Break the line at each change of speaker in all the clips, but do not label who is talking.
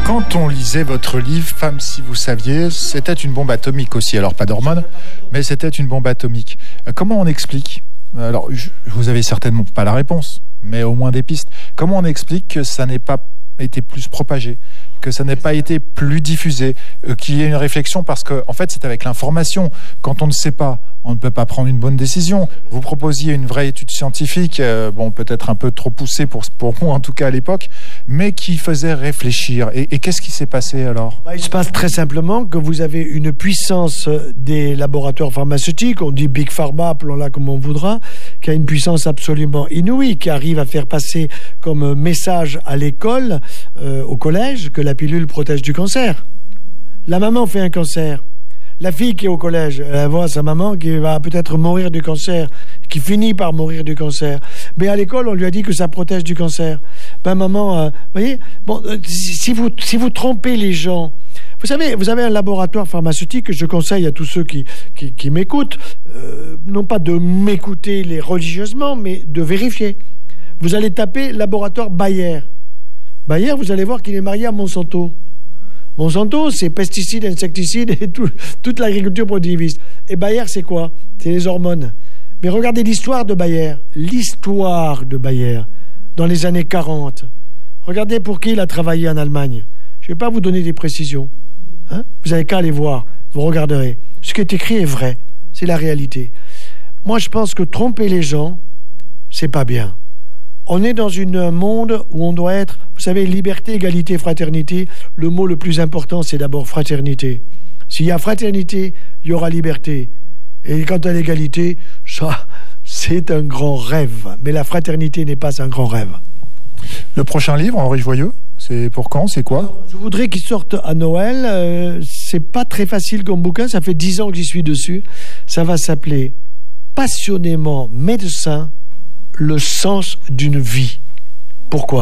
Quand on lisait votre livre « Femme, si vous saviez », c'était une bombe atomique aussi. Alors, pas d'hormones, mais c'était une bombe atomique. Comment on explique ? Alors, vous avez certainement pas la réponse, mais au moins des pistes. Comment on explique que ça n'ait pas été plus propagé, que ça n'ait pas été plus diffusé, qu'il y ait une réflexion, parce que en fait, c'est avec l'information. Quand on ne sait pas, on ne peut pas prendre une bonne décision. Vous proposiez une vraie étude scientifique, peut-être un peu trop poussée pour moi, en tout cas à l'époque, mais qui faisait réfléchir. Et qu'est-ce qui s'est passé alors ?
Il se passe très simplement que vous avez une puissance des laboratoires pharmaceutiques, on dit Big Pharma, appelons-la comme on voudra, qui a une puissance absolument inouïe, qui arrive à faire passer comme message à l'école, au collège, que la pilule protège du cancer. La maman fait un cancer. La fille qui est au collège, elle voit sa maman qui va peut-être mourir du cancer, qui finit par mourir du cancer. Mais à l'école, on lui a dit que ça protège du cancer. Maman, voyez, si vous trompez les gens, vous savez, vous avez un laboratoire pharmaceutique que je conseille à tous ceux qui m'écoutent, non pas de m'écouter religieusement, mais de vérifier. Vous allez taper laboratoire Bayer. Bayer, vous allez voir qu'il est marié à Monsanto. Monsanto, c'est pesticides, insecticides et toute l'agriculture productiviste. Et Bayer, c'est quoi ? C'est les hormones. Mais regardez l'histoire de Bayer. L'histoire de Bayer, dans les années 40. Regardez pour qui il a travaillé en Allemagne. Je ne vais pas vous donner des précisions. Vous n'avez qu'à aller voir. Vous regarderez. Ce qui est écrit est vrai. C'est la réalité. Moi, je pense que tromper les gens, c'est pas bien. On est dans un monde où on doit être, vous savez, liberté, égalité, fraternité. Le mot le plus important, c'est d'abord fraternité. S'il y a fraternité, il y aura liberté. Et quant à l'égalité, ça, c'est un grand rêve. Mais la fraternité n'est pas un grand rêve.
Le prochain livre, Henri Joyeux, c'est pour quand ? C'est quoi ?
Je voudrais qu'il sorte à Noël. C'est pas très facile comme bouquin. Ça fait 10 ans que j'y suis dessus. Ça va s'appeler « Passionnément médecin ». Le sens d'une vie. Pourquoi ?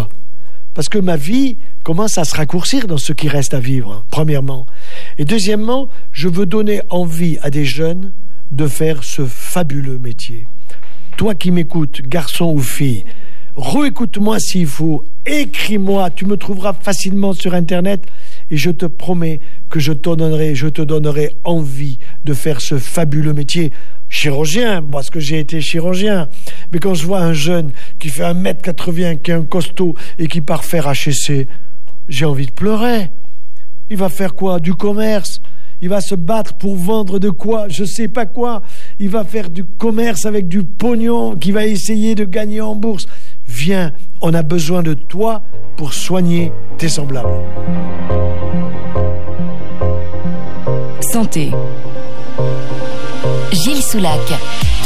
Parce que ma vie commence à se raccourcir dans ce qui reste à vivre, premièrement. Et deuxièmement, je veux donner envie à des jeunes de faire ce fabuleux métier. Toi qui m'écoutes, garçon ou fille, réécoute-moi s'il faut, écris-moi, tu me trouveras facilement sur Internet et je te promets que je te donnerai envie de faire ce fabuleux métier. Chirurgien, parce que j'ai été chirurgien. Mais quand je vois un jeune qui fait 1m80, qui est un costaud et qui part faire HSC, j'ai envie de pleurer. Il va faire quoi ? Du commerce. Il va se battre pour vendre de quoi ? Je sais pas quoi. Il va faire du commerce avec du pognon qu'il va essayer de gagner en bourse. Viens, on a besoin de toi pour soigner tes semblables.
Santé. Gilles Soulac.